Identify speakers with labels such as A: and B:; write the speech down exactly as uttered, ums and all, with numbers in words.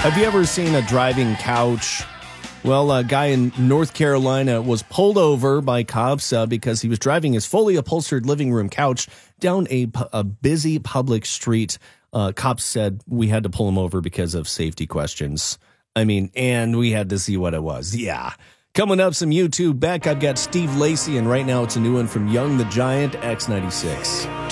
A: Have you ever seen a driving couch? Well, a guy in North Carolina was pulled over by cops uh, because he was driving his fully upholstered living room couch down a, a busy public street. Uh, cops said we had to pull him over because of safety questions. I mean, and we had to see what it was. Yeah. Coming up, some YouTube back. I've got Steve Lacy, and right now it's a new one from Young the Giant, X ninety-six.